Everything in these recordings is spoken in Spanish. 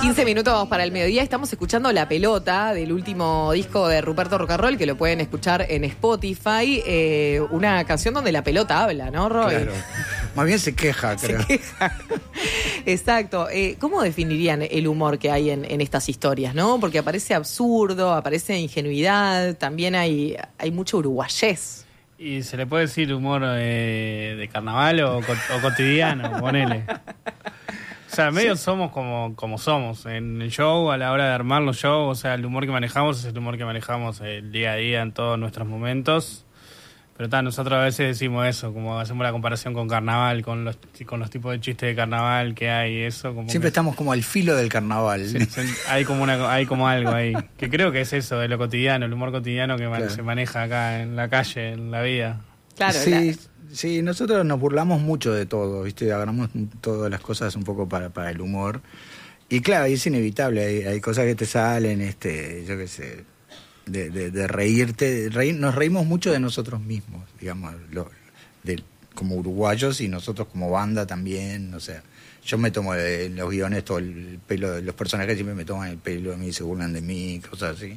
15 minutos para el mediodía. Estamos escuchando La Pelota del último disco de Ruperto Rocarrol, que lo pueden escuchar en Spotify. Una canción donde la pelota habla, ¿no, Roy? Claro. Más bien se queja, creo. Se queja. Exacto. ¿Cómo definirían el humor que hay en estas historias, no? Porque aparece absurdo, aparece ingenuidad, también hay mucho uruguayés. Y se le puede decir humor de carnaval o cotidiano, ponele. O sea, medio somos como somos. En el show, a la hora de armar los shows, o sea, el humor que manejamos es el humor que manejamos el día a día en todos nuestros momentos. Pero nosotros a veces decimos eso, como hacemos la comparación con carnaval, con los tipos de chistes de carnaval que hay, eso. Como siempre estamos como al filo del carnaval. Sí, hay como algo ahí, que creo que es eso, de lo cotidiano, el humor cotidiano que claro. se maneja acá en la calle, en la vida. Claro, sí, nosotros nos burlamos mucho de todo, ¿viste? Agarramos todas las cosas un poco para el humor. Y claro, es inevitable, hay cosas que te salen, yo qué sé, de reírte. Nos reímos mucho de nosotros mismos, digamos, como uruguayos y nosotros como banda también, o sea. Yo me tomo en los guiones todo el pelo de los personajes, siempre me toman el pelo a mí, se burlan de mí, cosas así.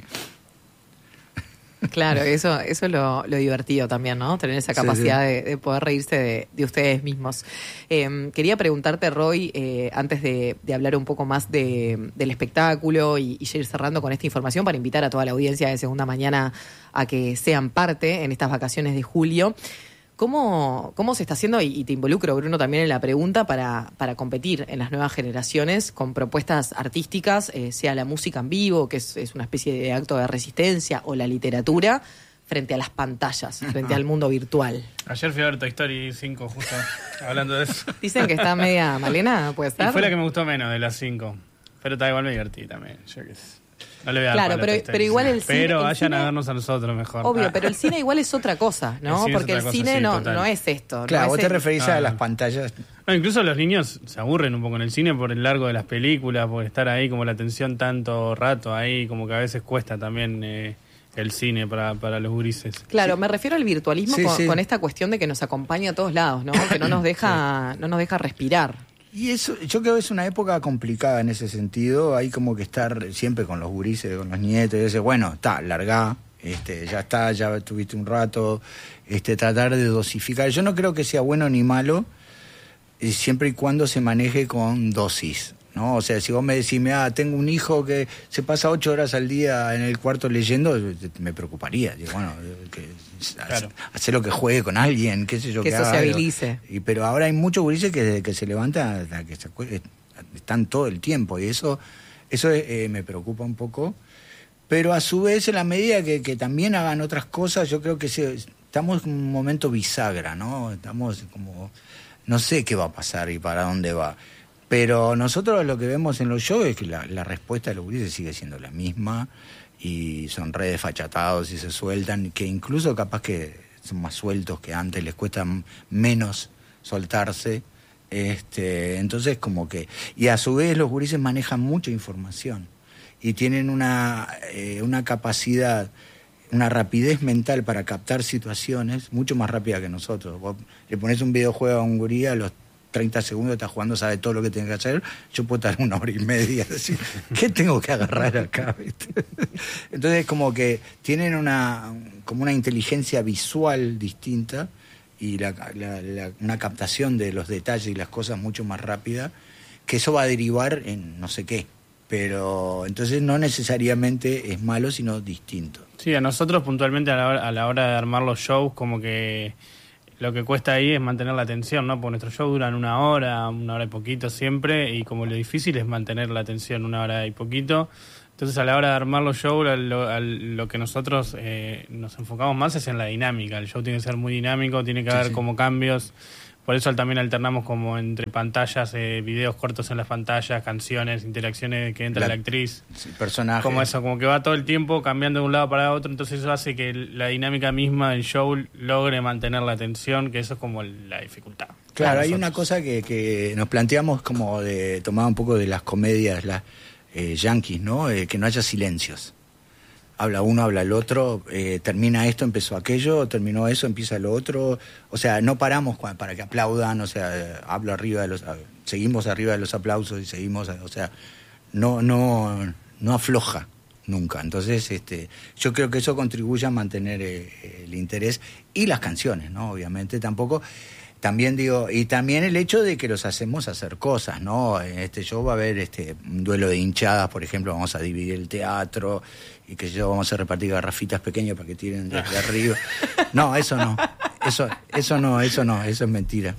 Claro, eso es lo divertido también, ¿no? Tener esa capacidad sí. de poder reírse de ustedes mismos. Quería preguntarte, Roy, antes de hablar un poco más del espectáculo y ir cerrando con esta información para invitar a toda la audiencia de Segunda Mañana a que sean parte en estas vacaciones de julio. ¿Cómo se está haciendo, y te involucro, Bruno, también en la pregunta, para competir en las nuevas generaciones con propuestas artísticas, sea la música en vivo, que es una especie de acto de resistencia, o la literatura, frente a las pantallas, frente al mundo virtual? Ayer fui a ver Toy Story 5, justo hablando de eso. Dicen que está media malena, ¿puede estar? Y fue la que me gustó menos de las 5, pero está igual me divertí también, yo qué sé. No le voy a dar claro, pero igual el cine... Pero vayan a vernos a nosotros mejor. Obvio, pero el cine igual es otra cosa, ¿no? Porque el cine sí, no es esto. Claro, no vos es te referís a las pantallas. No, incluso los niños se aburren un poco en el cine por el largo de las películas, por estar ahí, como la atención tanto rato ahí, como que a veces cuesta también el cine para los gurises. Claro, me refiero al virtualismo con esta cuestión de que nos acompaña a todos lados, ¿no? Que no nos deja respirar. Y eso, yo creo que es una época complicada en ese sentido. Hay como que estar siempre con los gurises, con los nietos, y decir, bueno, largá, ya está, ya tuviste un rato, tratar de dosificar. Yo no creo que sea bueno ni malo, siempre y cuando se maneje con dosis, ¿no? O sea, si vos me decís, tengo un hijo que se pasa 8 horas al día en el cuarto leyendo, me preocuparía. Digo, bueno, claro. Hacer lo que juegue con alguien, qué sé yo. Que sociabilice. Pero ahora hay muchos gurises que se levantan, que están todo el tiempo, y eso me preocupa un poco. Pero a su vez, en la medida que también hagan otras cosas, yo creo que estamos en un momento bisagra, ¿no? Estamos como, no sé qué va a pasar y para dónde va. Pero nosotros lo que vemos en los shows es que la respuesta de los gurises sigue siendo la misma, y son re desfachatados y se sueltan, que incluso capaz que son más sueltos que antes, les cuesta menos soltarse. Entonces como que... Y a su vez los gurises manejan mucha información y tienen una capacidad, una rapidez mental para captar situaciones mucho más rápida que nosotros. Vos le pones un videojuego a un gurí, a los 30 segundos está jugando, sabe todo lo que tiene que hacer. Yo puedo estar 1 hora y media decir, ¿qué tengo que agarrar acá? ¿Viste? Entonces como que tienen una inteligencia visual distinta y una captación de los detalles y las cosas mucho más rápida, que eso va a derivar en no sé qué. Pero entonces no necesariamente es malo, sino distinto. Sí, a nosotros puntualmente a la hora de armar los shows, como que lo que cuesta ahí es mantener la atención, ¿no? Porque nuestros shows duran 1 hora y poquito siempre, y como lo difícil es mantener la atención 1 hora y poquito. Entonces a la hora de armar los shows, lo que nosotros nos enfocamos más es en la dinámica. El show tiene que ser muy dinámico, tiene que haber como cambios. Por eso también alternamos como entre pantallas, videos cortos en las pantallas, canciones, interacciones que entra la actriz. Sí, personaje. Como eso, como que va todo el tiempo cambiando de un lado para otro, entonces eso hace que la dinámica misma del show logre mantener la atención, que eso es como la dificultad. Claro, hay una cosa que nos planteamos como de tomar un poco de las comedias yanquis, ¿no? Que no haya silencios. Habla uno, habla el otro, termina esto, empezó aquello, terminó eso, empieza lo otro. O sea, no paramos para que aplaudan, o sea, seguimos arriba de los aplausos y seguimos, o sea, no afloja nunca. Entonces, yo creo que eso contribuye a mantener el interés y las canciones, ¿no? Obviamente tampoco. También digo, y también el hecho de que los hacemos hacer cosas, ¿no? En este show va a haber un duelo de hinchadas, por ejemplo, vamos a dividir el teatro y que yo vamos a repartir garrafitas pequeñas para que tiren desde arriba. No, eso no. Eso es mentira.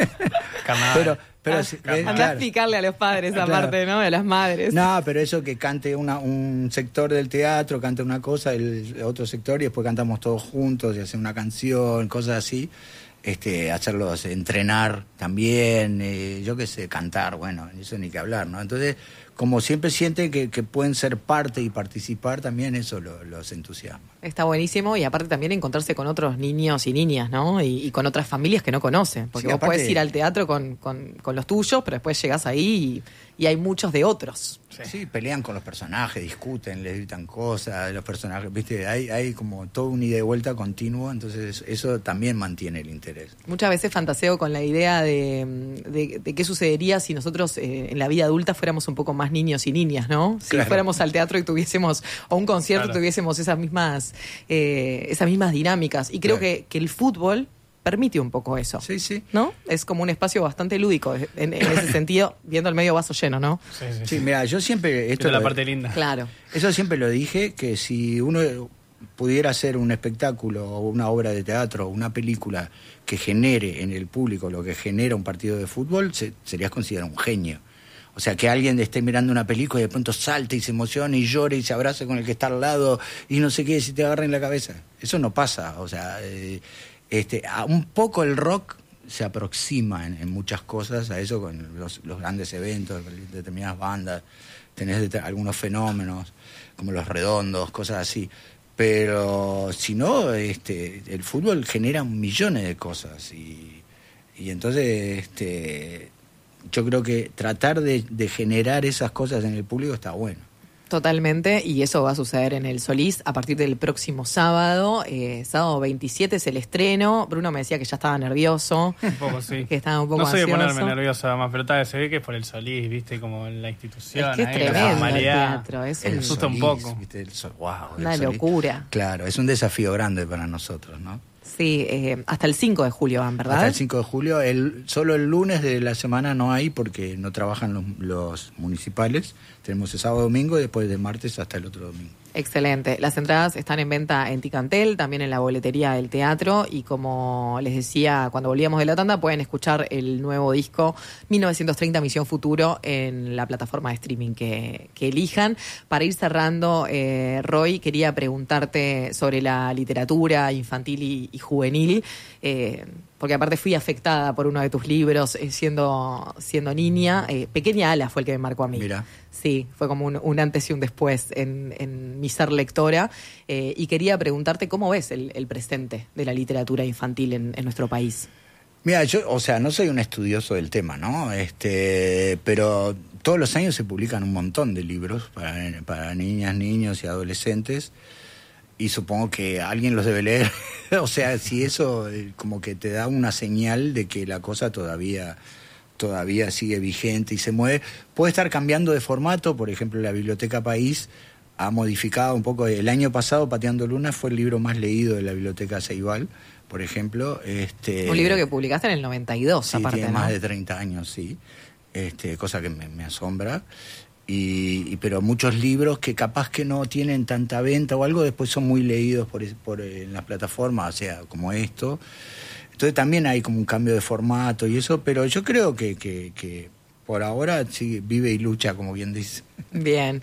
Pero andá a explicarle a los padres esa parte, ¿no? A las madres. No, pero eso que cante un sector del teatro, cante una cosa, el otro sector, y después cantamos todos juntos y hacen una canción, cosas así. Hacerlos entrenar también, yo qué sé, cantar, bueno, eso ni que hablar, ¿no? Entonces, como siempre sienten que pueden ser parte y participar, también eso los entusiasma. Está buenísimo, y aparte también encontrarse con otros niños y niñas, ¿no? Y con otras familias que no conocen, porque sí, vos aparte, podés ir al teatro con los tuyos, pero después llegás ahí y hay muchos de otros. Sí, pelean con los personajes, discuten, les gritan cosas, los personajes, ¿viste? Hay como todo un ida y vuelta continuo, entonces eso también mantiene el interés. Muchas veces fantaseo con la idea de qué sucedería si nosotros en la vida adulta fuéramos un poco más niños y niñas, ¿no? Si fuéramos al teatro y tuviésemos, o un concierto, tuviésemos esas mismas dinámicas. Y creo que el fútbol permite un poco eso. Sí. ¿No? Es como un espacio bastante lúdico en ese sentido, viendo el medio vaso lleno, ¿no? Sí, mira, yo siempre... Esto es la parte linda. Claro. Eso siempre lo dije, que si uno pudiera hacer un espectáculo o una obra de teatro o una película que genere en el público lo que genera un partido de fútbol, serías considerado un genio. O sea, que alguien esté mirando una película y de pronto salte y se emocione y llore y se abrace con el que está al lado y no sé qué, si te agarra en la cabeza. Eso no pasa, o sea... un poco el rock se aproxima en muchas cosas a eso, con los grandes eventos, determinadas bandas, tenés algunos fenómenos como Los Redondos, cosas así, pero si no, el fútbol genera millones de cosas y entonces yo creo que tratar de generar esas cosas en el público está bueno. Totalmente, y eso va a suceder en el Solís a partir del próximo sábado. Sábado 27 es el estreno. Bruno me decía que ya estaba nervioso. Un poco, sí. Que estaba un poco no soy ansioso. de ponerme nervioso además, pero se ve que es por el Solís, ¿viste? Como en la institución. Es que es ahí, tremendo la el formalidad. teatro. Es El asusta Solís, un poco. ¿viste? Wow, una locura. Claro, es un desafío grande para nosotros, ¿no? Sí, hasta el 5 de julio van, ¿verdad? Hasta el 5 de julio. Solo el lunes de la semana no hay porque no trabajan los municipales. Tenemos el sábado, domingo y después de martes hasta el otro domingo. Excelente. Las entradas están en venta en Ticantel, también en la boletería del teatro, y como les decía cuando volvíamos de la tanda, pueden escuchar el nuevo disco 1930 Misión Futuro en la plataforma de streaming que elijan. Para ir cerrando, Roy, quería preguntarte sobre la literatura infantil y juvenil, porque aparte fui afectada por uno de tus libros siendo niña. Pequeña Ala fue el que me marcó a mí. Mira. Sí, fue como un antes y un después en mi ser lectora. Y quería preguntarte cómo ves el presente de la literatura infantil en nuestro país. Mira, yo, no soy un estudioso del tema, ¿no? Pero todos los años se publican un montón de libros para niñas, niños y adolescentes. Y supongo que alguien los debe leer. O sea, si eso como que te da una señal de que la cosa todavía sigue vigente y se mueve. Puede estar cambiando de formato. Por ejemplo, la Biblioteca País ha modificado un poco. El año pasado, Pateando Luna fue el libro más leído de la Biblioteca Ceibal, por ejemplo. Un libro que publicaste en el 92, sí, aparte, tiene ¿no? más de 30 años, sí. Cosa que me asombra. Pero muchos libros que capaz que no tienen tanta venta o algo, después son muy leídos en las plataformas, o sea, como esto. Entonces también hay como un cambio de formato y eso, pero yo creo que por ahora sí vive y lucha, como bien dice. Bien.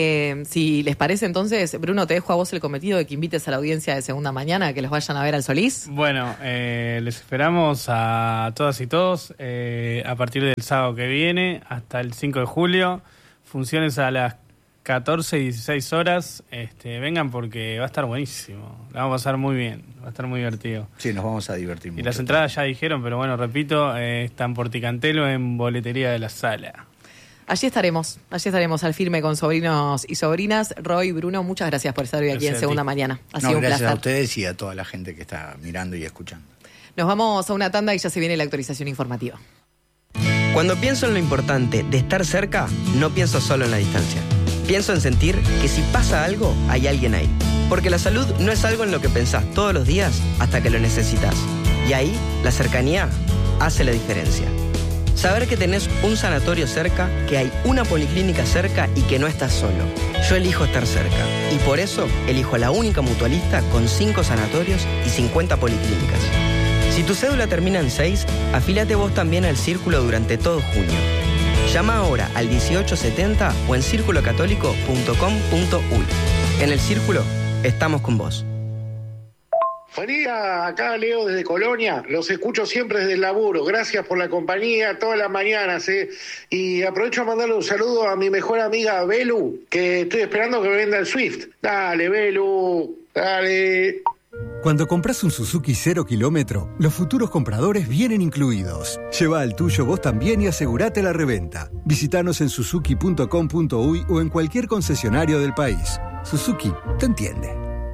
Si les parece, entonces, Bruno, te dejo a vos el cometido de que invites a la audiencia de Segunda Mañana a que los vayan a ver al Solís. Bueno, les esperamos a todas y todos a partir del sábado que viene hasta el 5 de julio. Funciones a las 14 y 16 horas. Vengan porque va a estar buenísimo. La vamos a pasar muy bien. Va a estar muy divertido. Sí, nos vamos a divertir mucho. Y las entradas ya dijeron, pero bueno, repito, están por Ticantel o en boletería de la sala. Allí estaremos al firme con sobrinos y sobrinas. Roy, Bruno, muchas gracias por estar hoy aquí en Segunda Mañana. Ha sido un gracias placer. a ustedes y a toda la gente que está mirando y escuchando. Nos vamos a una tanda y ya se viene la actualización informativa. Cuando pienso en lo importante de estar cerca, no pienso solo en la distancia. Pienso en sentir que si pasa algo, hay alguien ahí. Porque la salud no es algo en lo que pensás todos los días hasta que lo necesitas. Y ahí, la cercanía hace la diferencia. Saber que tenés un sanatorio cerca, que hay una policlínica cerca y que no estás solo. Yo elijo estar cerca. Y por eso, elijo la única mutualista con 5 sanatorios y 50 policlínicas. Si tu cédula termina en 6, afíliate vos también al Círculo durante todo junio. Llama ahora al 1870 o en circulocatólico.com.uy. En el Círculo, estamos con vos. Buen día, acá Leo desde Colonia, los escucho siempre desde el laburo, gracias por la compañía todas las mañanas, y aprovecho a mandarle un saludo a mi mejor amiga Belu, que estoy esperando que me venda el Swift. Dale, Belu, dale. Cuando compras un Suzuki 0 kilómetro, los futuros compradores vienen incluidos. Lleva al tuyo vos también y asegurate la reventa. Visítanos en suzuki.com.uy o en cualquier concesionario del país. Suzuki te entiende.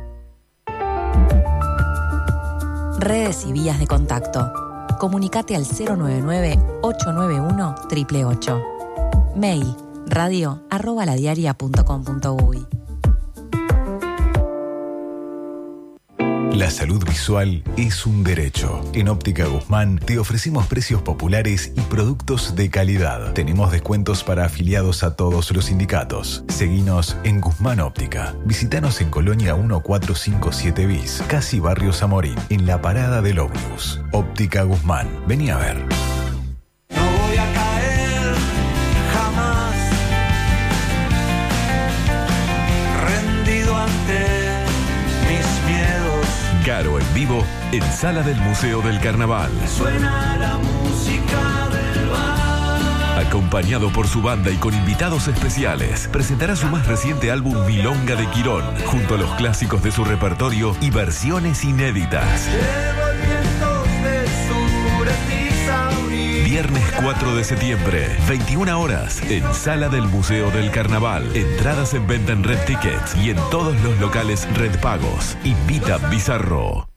Redes y vías de contacto. Comunicate al 099-891-888. Mail radio@ladiaria.com.uy. La salud visual es un derecho. En Óptica Guzmán te ofrecemos precios populares y productos de calidad. Tenemos descuentos para afiliados a todos los sindicatos. Seguinos en Guzmán Óptica. Visítanos en Colonia 1457 bis, casi Barrio Zamorín, en la parada del ómnibus. Óptica Guzmán. Vení a ver. No voy a caer jamás, rendido ante mis miedos. Caro en vivo en Sala del Museo del Carnaval. Suena la música del bar. Acompañado por su banda y con invitados especiales, presentará su más reciente álbum Milonga de Quirón, junto a los clásicos de su repertorio y versiones inéditas. Viernes 4 de septiembre, 21 horas, en Sala del Museo del Carnaval. Entradas en venta en Red Tickets y en todos los locales Red Pagos. Invita Bizarro.